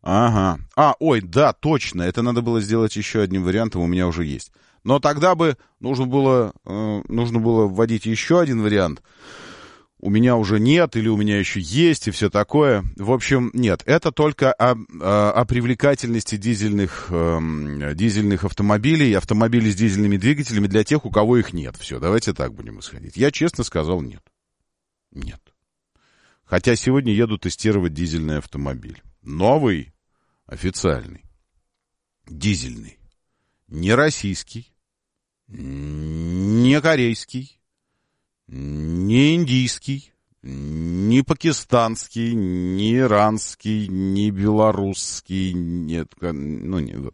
Ага. Ой, да, точно. Это надо было сделать еще одним вариантом, у меня уже есть. Но тогда бы нужно было вводить еще один вариант. У меня уже нет, или у меня еще есть, и все такое. В общем, нет. Это только о привлекательности дизельных автомобилей, автомобилей с дизельными двигателями для тех, у кого их нет. Все, давайте так будем исходить. Я честно сказал нет. Нет. Хотя сегодня еду тестировать дизельный автомобиль. Новый, официальный, дизельный. Не российский, не корейский, не индийский, не пакистанский, не иранский, не белорусский, нет, нет.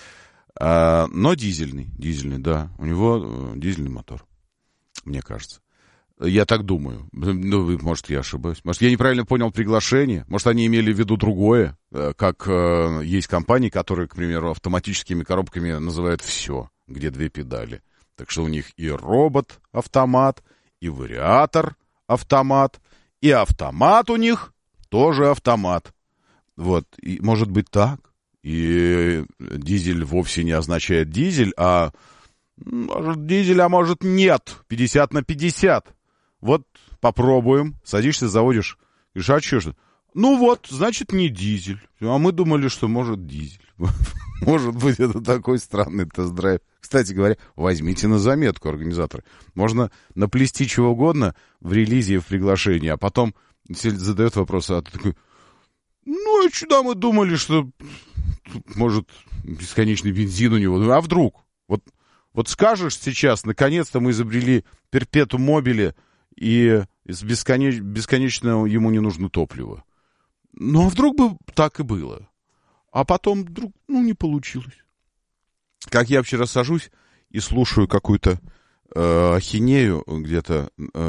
Но дизельный, да, у него дизельный мотор, мне кажется. Я так думаю. Ну, может, я ошибаюсь. Может, я неправильно понял приглашение. Может, они имели в виду другое. Как есть компании, которые, к примеру, автоматическими коробками называют все, где 2 педали. Так что у них и робот-автомат, и вариатор-автомат, и автомат у них тоже автомат. Вот. И может быть так. И дизель вовсе не означает дизель, а может дизель, а может нет. 50/50. Вот попробуем. Садишься, заводишь. Говоришь, а что? Ну вот, значит, не дизель. А мы думали, что может дизель. Может быть, это такой странный тест-драйв. Кстати говоря, возьмите на заметку, организаторы. Можно наплести чего угодно в релизе и в приглашении, а потом задает вопрос, а ты такой, ну, а сюда мы думали, что может бесконечный бензин у него. А вдруг? Вот скажешь сейчас, наконец-то мы изобрели перпетум мобиле, и бесконечно ему не нужно топливо. Ну, а вдруг бы так и было? А потом вдруг, не получилось. Как я вчера сажусь и слушаю какую-то ахинею где-то.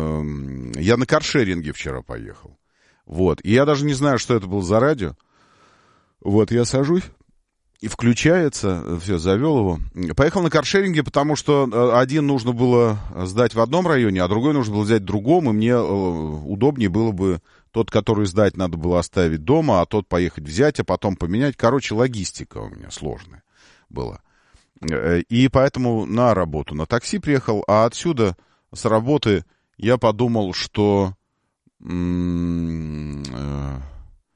Я на каршеринге вчера поехал. Вот. И я даже не знаю, что это было за радио. Вот, я сажусь. И включается, все, завел его. Поехал на каршеринге, потому что один нужно было сдать в одном районе, а другой нужно было взять в другом, и мне удобнее было бы тот, который сдать надо было оставить дома, а тот поехать взять, а потом поменять. Короче, логистика у меня сложная была. И поэтому на работу, на такси приехал, а отсюда, с работы, я подумал, что в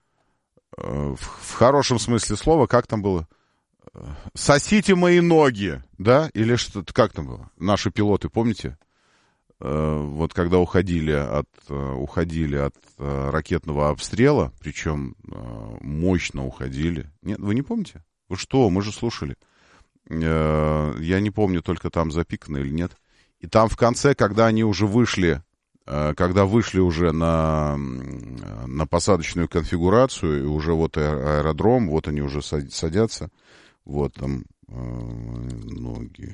хорошем смысле слова, как там было? Сосите мои ноги, да? Или что-то, как там было? Наши пилоты, помните? Вот когда уходили от ракетного обстрела, причем мощно уходили. Нет, вы не помните? Вы что, мы же слушали. Я не помню, только там запикано или нет. И там в конце, когда они уже вышли, уже на посадочную конфигурацию, и уже вот аэродром, вот они уже садятся, вот там ноги,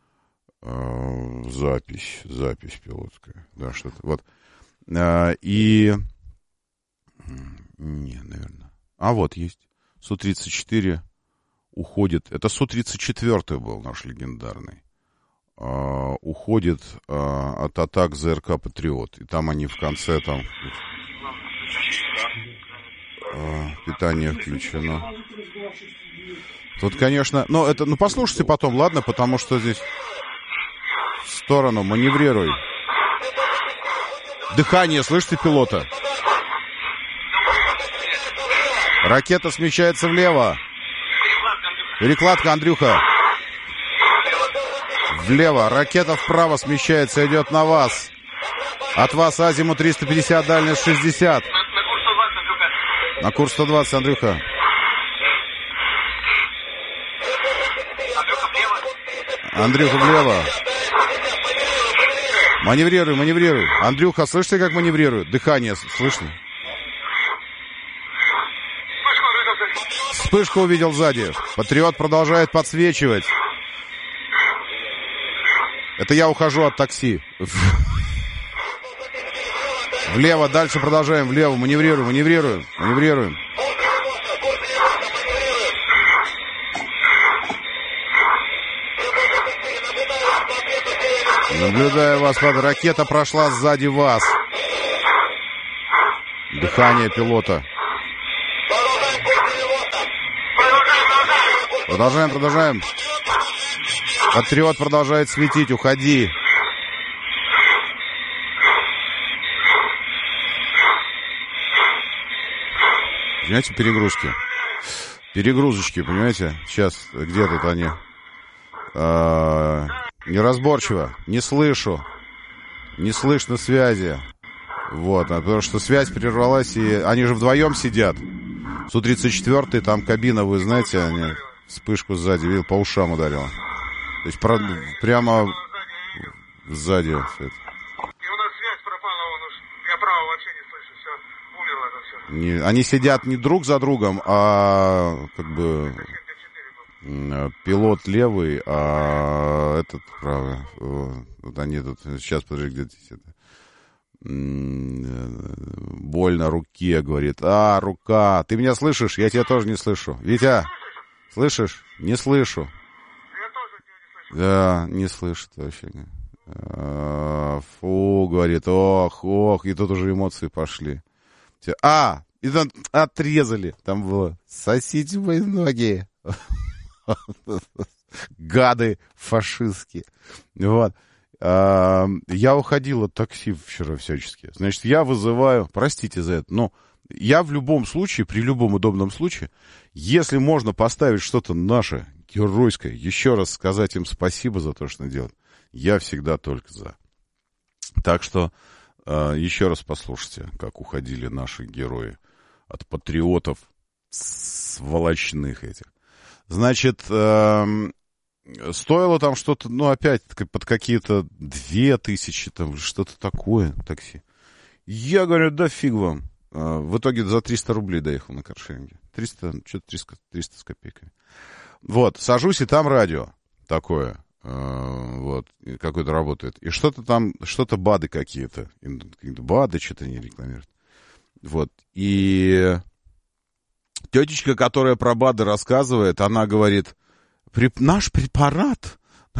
запись пилотская, да, что-то, вот. И... Не, наверное. А вот есть. Су-34 уходит. Это Су-34 был наш легендарный. Уходит от атак ЗРК «Патриот». И там они в конце там... питание включено. Тут, конечно... послушайте потом, ладно? Потому что здесь... В сторону, маневрируй. Дыхание, слышите, пилота? Ракета смещается влево. Перекладка, Андрюха. Влево. Ракета вправо смещается, идет на вас. От вас азимут 350, дальность 60. На курс 120, Андрюха. Андрюха, влево. Маневрируй. Андрюха, слышите, как маневрирует? Дыхание, слышно? Вспышку увидел сзади. Патриот продолжает подсвечивать. Это я ухожу от такси. Влево, дальше продолжаем. Влево, маневрируем. Наблюдаю вас, ракета прошла сзади вас. Дыхание пилота. Продолжаем. Патриот продолжает светить, уходи. Понимаете, перегрузочки, понимаете? Сейчас, где тут они? Неразборчиво, не слышу. Не слышно связи. Вот, потому что связь прервалась, и они же вдвоем сидят. Су-34, там кабина, вы знаете, они вспышку сзади, видел, по ушам ударила. То есть прямо сзади все это. И у нас связь пропала, я право вообще не слышу, все, умерло это все. Они сидят не друг за другом, а как бы пилот левый, а этот правый. Вот они тут, сейчас, подожди, где здесь это? Больно руке, говорит. Рука. Ты меня слышишь? Я тебя тоже не слышу. Витя, слышишь? Не слышу. Я тоже тебя не слышу. Да, не слышит вообще. Фу, говорит, ох, и тут уже эмоции пошли. И там отрезали. Там было: сосите мои ноги. Гады фашистские. Вот. Я уходил от такси вчера всячески. Значит, я вызываю, простите за это, но я в любом случае, при любом удобном случае, если можно поставить что-то наше, геройское, еще раз сказать им спасибо за то, что они делают, я всегда только за. Так что еще раз послушайте, как уходили наши герои от патриотов сволочных этих. Значит, стоило там что-то, опять под какие-то 2000, там, что-то такое, такси. Я говорю, да фиг вам. В итоге за 300 рублей доехал на каршеринге. 300 с копейками. Вот, сажусь, и там радио такое, вот, какое-то работает. И что-то там, БАДы какие-то. БАДы что-то не рекламируют. Вот, и тетечка, которая про БАДы рассказывает, она говорит: наш препарат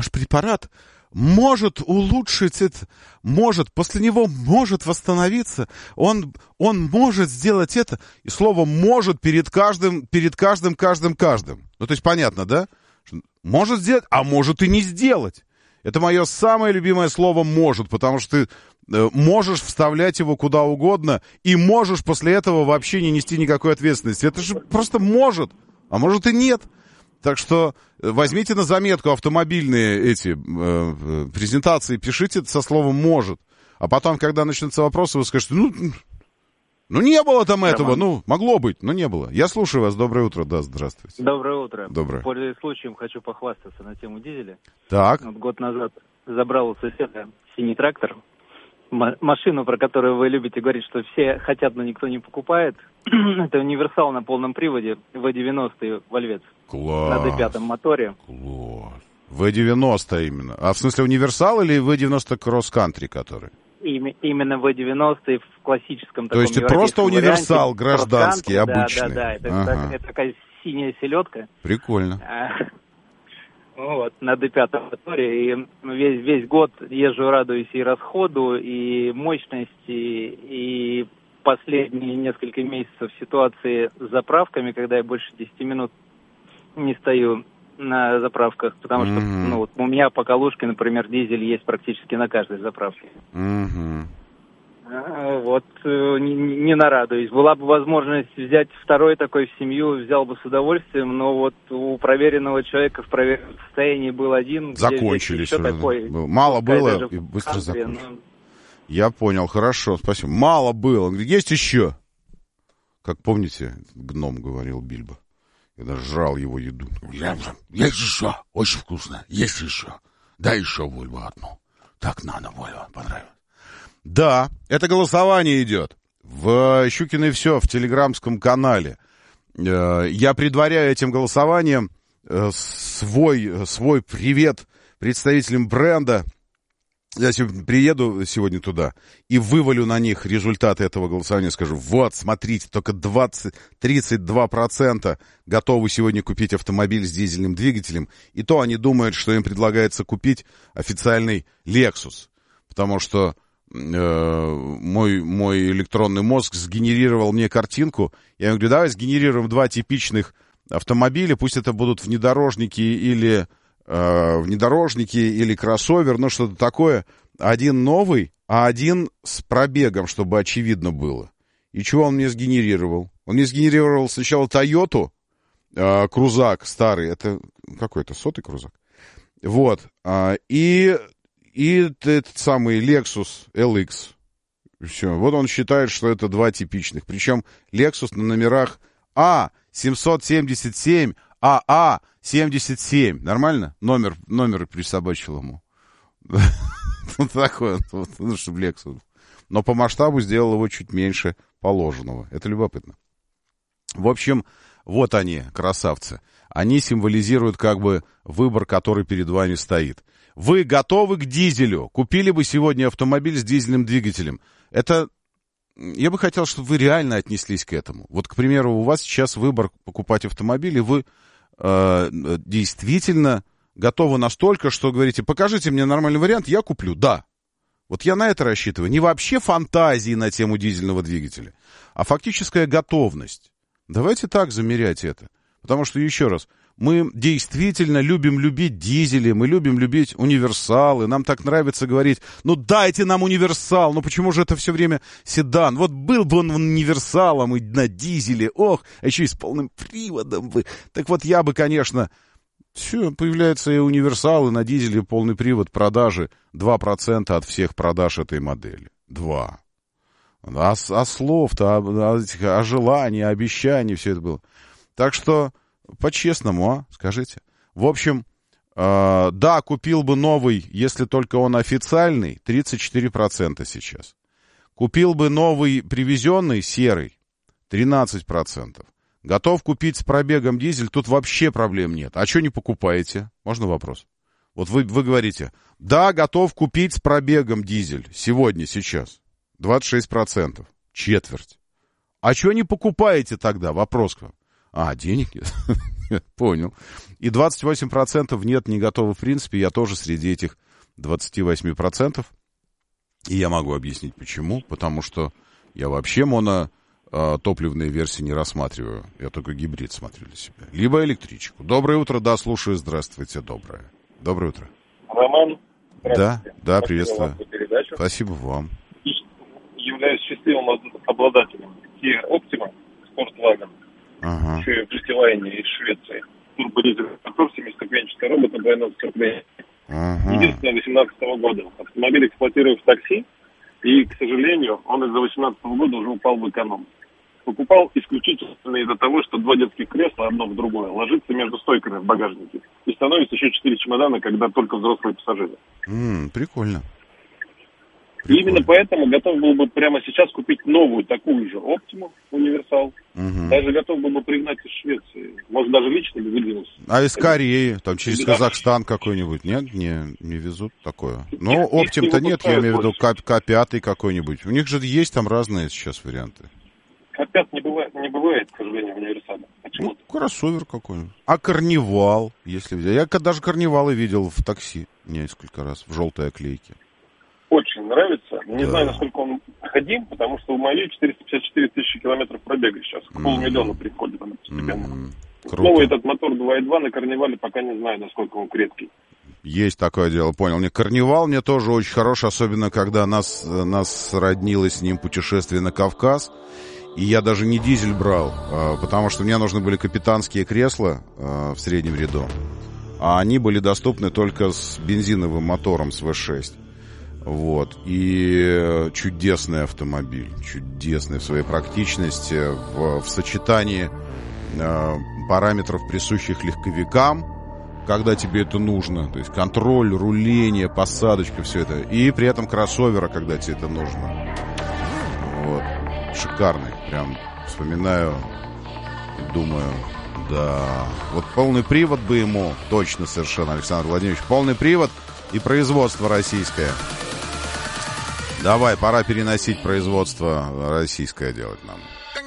может улучшить это, после него может восстановиться, он может сделать это, и слово «может» перед каждым. Ну, то есть понятно, да? Может сделать, а может и не сделать. Это мое самое любимое слово «может», потому что ты можешь вставлять его куда угодно, и можешь после этого вообще не нести никакой ответственности. Это же просто может, а может и нет. Так что возьмите на заметку автомобильные эти презентации, пишите со словом «может». А потом, когда начнутся вопросы, вы скажете: ну не было там этого, могло быть, но не было. Я слушаю вас, доброе утро, да, здравствуйте. Доброе утро. Доброе. Пользуясь случаем, хочу похвастаться на тему дизеля. Так. Вот год назад забрал у соседа синий трактор. Машину, про которую вы любите говорить, что все хотят, но никто не покупает. Это универсал на полном приводе, В-90 Вольвец. Класс. На D5 моторе. Класс. В-90 именно. А в смысле универсал или В-90 кросс-кантри который? Именно В-90 в классическом таком. То есть это просто универсал варианте, гражданский, обычный. Да. Это такая синяя селедка. Прикольно. Вот, на D5 моторе, и весь год езжу, радуюсь и расходу, и мощности, и последние несколько месяцев ситуации с заправками, когда я больше 10 минут не стою на заправках, потому что у меня по Калужке, например, дизель есть практически на каждой заправке. Вот, не нарадуюсь. Была бы возможность взять второй такой в семью, взял бы с удовольствием, но вот у проверенного человека в проверенном состоянии был один. Закончились. Мало было и быстро закончилось. Я понял, хорошо, спасибо. Мало было. Он говорит: есть еще. Как помните, гном говорил Бильбо. Я даже жрал его еду. Есть еще, очень вкусно, есть еще. Дай еще Вольву одну. Так надо, Вольва, понравилось. Да, это голосование идет. В Щукино и все, в телеграмском канале. Я предваряю этим голосованием свой привет представителям бренда. Я приеду сегодня туда и вывалю на них результаты этого голосования. Скажу: вот, смотрите, только 32% готовы сегодня купить автомобиль с дизельным двигателем. И то они думают, что им предлагается купить официальный Lexus. Потому что мой электронный мозг сгенерировал мне картинку. Я ему говорю: давай сгенерируем два типичных автомобили, пусть это будут внедорожники или кроссовер, ну что-то такое, один новый, а один с пробегом, чтобы очевидно было. И чего он мне сгенерировал? Он мне сгенерировал сначала Toyota, крузак старый, это какой-то 100-й крузак. Вот, и этот самый Lexus LX. Все, вот он считает, что это два типичных. Причем Lexus на номерах А777, АА77. Нормально? Номер присобачил ему. Вот такой, ну, чтобы Lexus. Но по масштабу сделал его чуть меньше положенного. Это любопытно. В общем, вот они, красавцы. Они символизируют как бы выбор, который перед вами стоит. Вы готовы к дизелю? Купили бы сегодня автомобиль с дизельным двигателем? Это... Я бы хотел, чтобы вы реально отнеслись к этому. Вот, к примеру, у вас сейчас выбор покупать автомобиль, и вы действительно готовы настолько, что говорите, покажите мне нормальный вариант, я куплю. Да. Вот я на это рассчитываю. Не вообще фантазии на тему дизельного двигателя, а фактическая готовность. Давайте так замерять это. Потому что, еще раз, мы действительно любим любить дизели, мы любим любить универсалы, нам так нравится говорить, ну дайте нам универсал, ну почему же это все время седан? Вот был бы он универсалом и на дизеле, ох, а еще и с полным приводом бы. Так вот я бы, конечно, все, появляются и универсалы на дизеле, полный привод, продажи 2% от всех продаж этой модели. 2%. А слов-то, о желании, обещаний, все это было. Так что, по-честному, скажите. В общем, да, купил бы новый, если только он официальный, 34% сейчас. Купил бы новый привезенный, серый, 13%. Готов купить с пробегом дизель, тут вообще проблем нет. А что не покупаете? Можно вопрос? Вот вы говорите, да, готов купить с пробегом дизель, сегодня, сейчас. 26%. Четверть. А что не покупаете тогда? Вопрос к вам. Денег нет. Понял. И 28% нет, не готовы в принципе. Я тоже среди этих 28%. И я могу объяснить почему. Потому что я вообще монотопливные версии не рассматриваю. Я только гибрид смотрю для себя. Либо электричку. Доброе утро, да, слушаю. Здравствуйте, доброе. Доброе утро. Роман. Да, приветствую. Спасибо вам. Являюсь счастливым обладателем Kia Optima Sportwagen. Еще и в Жестилайне из Швеции. Турбодизельный мотор, 7-ступенчатый робот на двойном сцеплении. Единственное, 2018 года. Автомобиль эксплуатирую в такси, и, к сожалению, он из-за 2018 года уже упал в эконом. Покупал исключительно из-за того, что два детских кресла, одно в другое, ложится между стойками в багажнике. И становится еще 4 чемодана, когда только взрослые пассажиры. Прикольно. И именно поэтому готов был бы прямо сейчас купить новую такую же Optima универсал. Даже готов был бы пригнать из Швеции. Может, даже лично бы выдвинулся. А из Кореи, там через Казахстан какой-нибудь, нет? Не везут такое. Ну, Optima-то нет, я имею в виду К5 какой-нибудь. У них же есть там разные сейчас варианты. К5 не бывает, к сожалению, в универсале. Почему-то. Ну, кроссовер какой-нибудь. А Карнивал, если взять. Я даже Карнивалы видел в такси несколько раз, в желтой оклейке. Очень нравится. Не знаю, насколько он ходим, потому что в моей 454 тысячи километров пробега сейчас. К 500 000 приходит она постепенно. Новый этот мотор 2.2 на Карнивале пока не знаю, насколько он крепкий. Есть такое дело, понял. Мне Карнивал мне тоже очень хорош, особенно когда нас сроднилось с ним путешествие на Кавказ. И я даже не дизель брал, потому что мне нужны были капитанские кресла в среднем ряду. А они были доступны только с бензиновым мотором, с V6. Вот, и чудесный автомобиль, чудесный в своей практичности, в сочетании параметров, присущих легковикам, когда тебе это нужно, то есть контроль, руление, посадочка, все это, и при этом кроссовера, когда тебе это нужно. Вот, шикарный, прям вспоминаю и думаю, да, вот полный привод бы ему, точно совершенно, Александр Владимирович, полный привод и производство российское. Давай, пора переносить производство российское делать нам.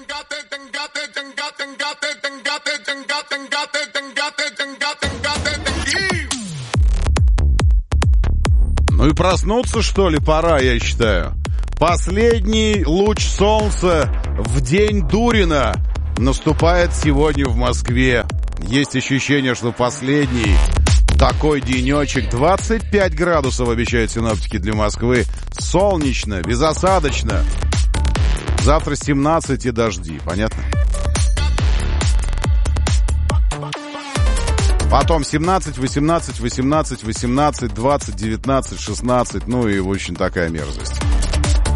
Ну и проснуться, что ли, пора, я считаю. Последний луч солнца в день Дурина. наступает сегодня в Москве. Есть ощущение, что последний такой денечек. 25 градусов обещают синоптики для Москвы. Солнечно, безосадочно. Завтра 17 и дожди. Понятно? Потом 17, 18, 18, 18, 20, 19, 16. Ну и очень такая мерзость.